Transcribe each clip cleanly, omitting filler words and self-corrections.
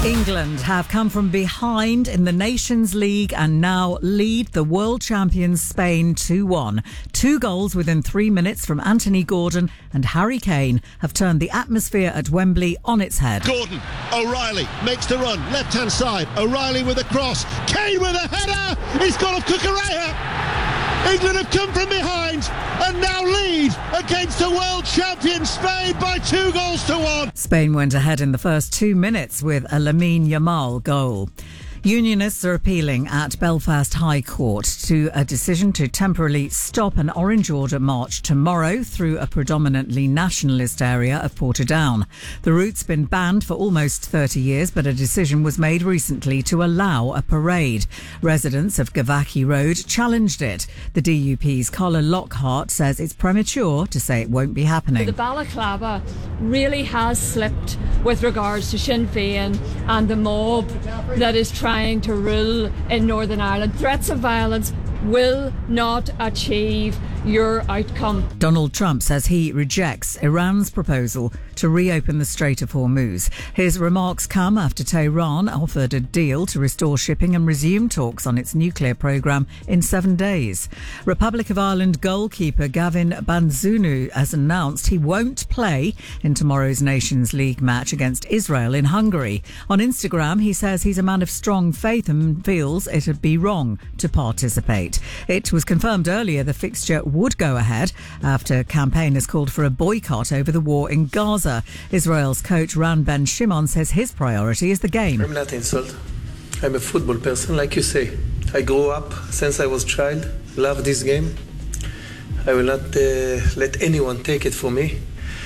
England have come from behind in the Nations League and now lead the world champions Spain 2-1. 2 goals within 3 minutes from Anthony Gordon and Harry Kane have turned the atmosphere at Wembley on its head. Gordon, O'Reilly makes the run, left-hand side. O'Reilly with a cross. Kane with a header. He's got off Cucurella. England have come from behind and now lead against the world champion Spain by 2-1. Spain went ahead in the first 2 minutes with a Lamine Yamal goal. Unionists are appealing at Belfast High Court to a decision to temporarily stop an Orange Order march tomorrow through a predominantly nationalist area of Portadown. The route's been banned for almost 30 years, but a decision was made recently to allow a parade. Residents of Gavaki Road challenged it. The DUP's Colin Lockhart says it's premature to say it won't be happening. The balaclava really has slipped with regards to Sinn Féin and the mob that is trying to rule in Northern Ireland. Threats of violence will not achieve your outcome. Donald Trump says he rejects Iran's proposal to reopen the Strait of Hormuz. His remarks come after Tehran offered a deal to restore shipping and resume talks on its nuclear programme in 7 days. Republic of Ireland goalkeeper Gavin Banzunu has announced he won't play in tomorrow's Nations League match against Israel in Hungary. On Instagram, he says he's a man of strong faith and feels it'd be wrong to participate. It was confirmed earlier the fixture would go ahead after campaigners called for a boycott over the war in Gaza. Israel's coach Ran Ben Shimon says his priority is the game. I'm not insulted. I'm a football person, like you say. I grew up since I was a child, love this game. I will not let anyone take it from me.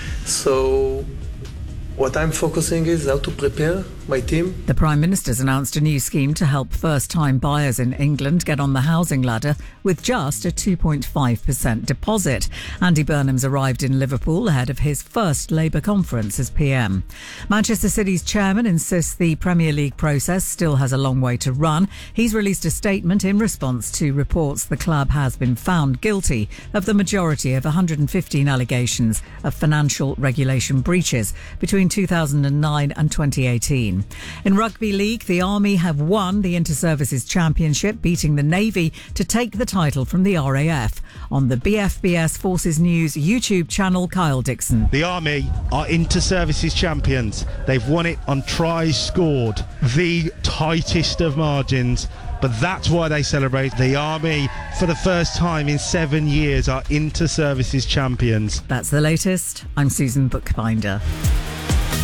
So what I'm focusing is how to prepare my team. The Prime Minister's announced a new scheme to help first-time buyers in England get on the housing ladder with just a 2.5% deposit. Andy Burnham's arrived in Liverpool ahead of his first Labour conference as PM. Manchester City's chairman insists the Premier League process still has a long way to run. He's released a statement in response to reports the club has been found guilty of the majority of 115 allegations of financial regulation breaches between 2009 and 2018. In Rugby League, the Army have won the Inter-Services Championship, beating the Navy to take the title from the RAF. On the BFBS Forces News YouTube channel, Kyle Dixon. The Army are Inter-Services champions. They've won it on tries scored, the tightest of margins. But that's why they celebrate. The Army, for the first time in 7 years, are Inter-Services champions. That's the latest. I'm Susan Bookbinder.